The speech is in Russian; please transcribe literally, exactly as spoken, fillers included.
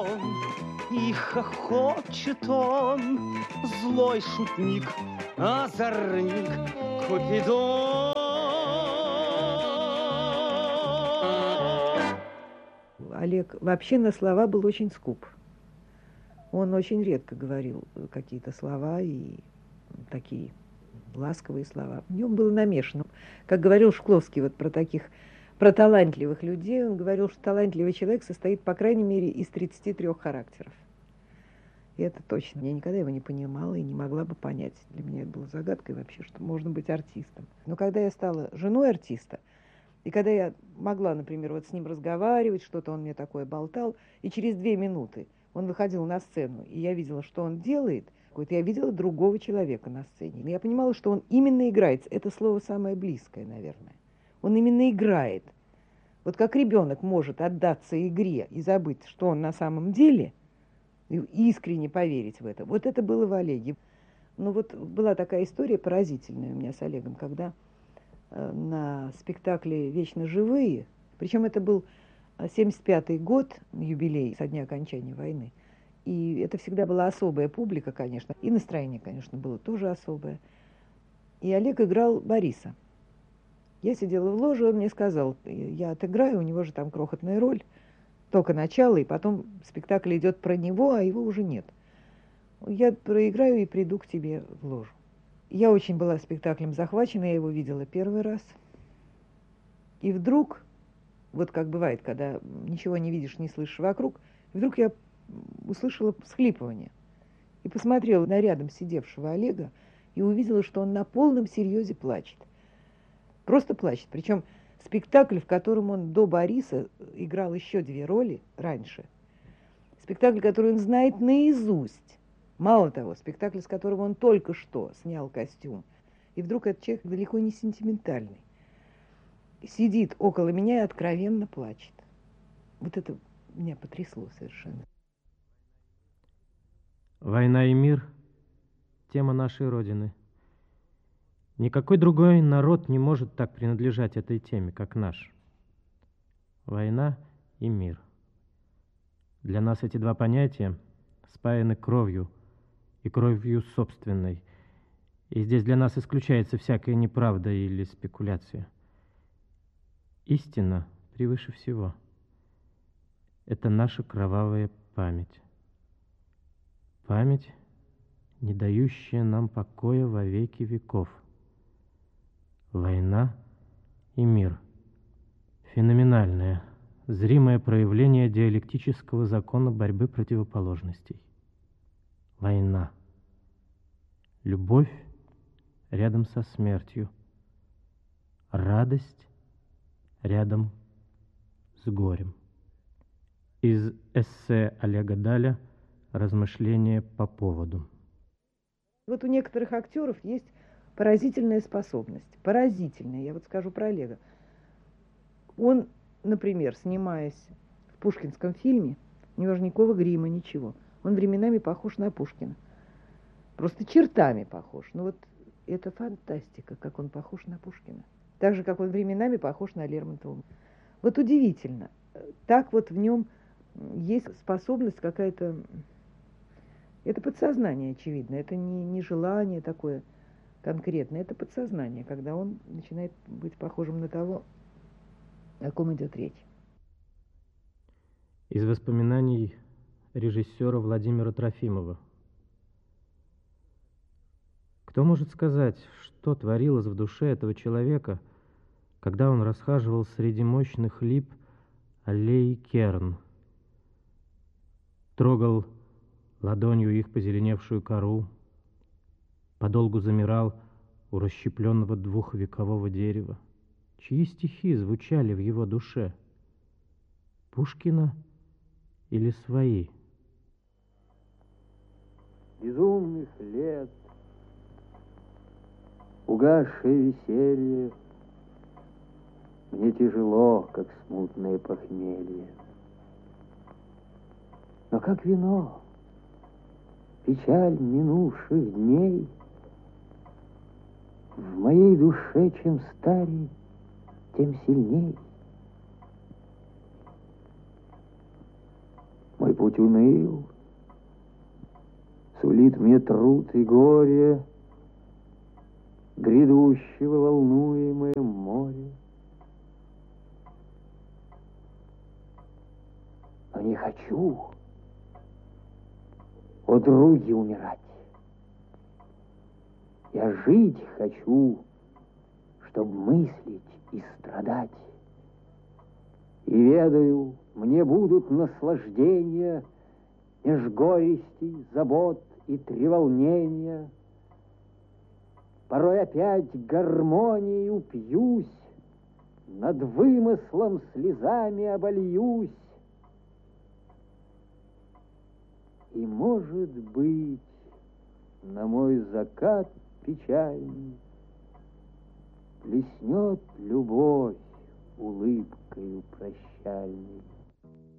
И хохочет он, злой шутник, озорник, Купидон. Олег вообще на слова был очень скуп. Он очень редко говорил какие-то слова и такие ласковые слова. В нем было намешано. Как говорил Шкловский вот про таких, про талантливых людей, он говорил, что талантливый человек состоит, по крайней мере, из тридцати трёх характеров. И это точно. Я никогда его не понимала и не могла бы понять. Для меня это было загадкой вообще, что можно быть артистом. Но когда я стала женой артиста, и когда я могла, например, вот с ним разговаривать, что-то он мне такое болтал, и через две минуты он выходил на сцену, и я видела, что он делает, вот я видела другого человека на сцене. И я понимала, что он именно играет. Это слово самое близкое, наверное. Он именно играет. Вот как ребенок может отдаться игре и забыть, что он на самом деле, и искренне поверить в это. Вот это было в Олеге. Ну вот была такая история поразительная у меня с Олегом, когда э, на спектакле «Вечно живые», причем это был семьдесят пятый год, юбилей со дня окончания войны, и это всегда была особая публика, конечно, и настроение, конечно, было тоже особое. И Олег играл Бориса. Я сидела в ложе, он мне сказал, я отыграю, у него же там крохотная роль, только начало, и потом спектакль идет про него, а его уже нет. Я проиграю и приду к тебе в ложу. Я очень была спектаклем захвачена, я его видела первый раз. И вдруг, вот как бывает, когда ничего не видишь, не слышишь вокруг, вдруг я услышала всхлипывание. И посмотрела на рядом сидевшего Олега и увидела, что он на полном серьезе плачет. Просто плачет. Причем спектакль, в котором он до Бориса играл еще две роли раньше. Спектакль, который он знает наизусть. Мало того, спектакль, с которого он только что снял костюм. И вдруг этот человек далеко не сентиментальный. Сидит около меня и откровенно плачет. Вот это меня потрясло совершенно. «Война и мир» — тема нашей Родины. Никакой другой народ не может так принадлежать этой теме, как наш. Война и мир. Для нас эти два понятия спаяны кровью, и кровью собственной. И здесь для нас исключается всякая неправда или спекуляция. Истина превыше всего. Это наша кровавая память. Память, не дающая нам покоя во веки веков. Война и мир. Феноменальное, зримое проявление диалектического закона борьбы противоположностей. Война. Любовь рядом со смертью. Радость рядом с горем. Из эссе Олега Даля «Размышления по поводу». Вот у некоторых актеров есть поразительная способность. Поразительная, я вот скажу про Олега. Он, например, снимаясь в пушкинском фильме, у него же никакого грима, ничего. Он временами похож на Пушкина. Просто чертами похож. Ну вот это фантастика, как он похож на Пушкина. Так же, как он временами похож на Лермонтова. Вот удивительно. Так вот в нем есть способность какая-то... Это подсознание, очевидно. Это не, не желание такое конкретное. Это подсознание, когда он начинает быть похожим на того, о ком идет речь. Из воспоминаний режиссера Владимира Трофимова. Кто может сказать, что творилось в душе этого человека, когда он расхаживал среди мощных лип аллеи Керн, трогал ладонью их позеленевшую кору, подолгу замирал у расщепленного двухвекового дерева? Чьи стихи звучали в его душе? Пушкина или свои? Безумных лет, угасшее веселье, мне тяжело, как смутное похмелье. Но как вино, печаль минувших дней в моей душе, чем старей, тем сильней. Мой путь путь уныл, сулит мне труд и горе грядущего волнуемое море. Но не хочу, о други, умирать. Я жить хочу, чтоб мыслить и страдать. И ведаю, мне будут наслаждения меж горестей, забот и треволнения. Порой опять гармонией упьюсь, над вымыслом слезами обольюсь. И, может быть, на мой закат печальный блеснет любовь улыбкою прощальной.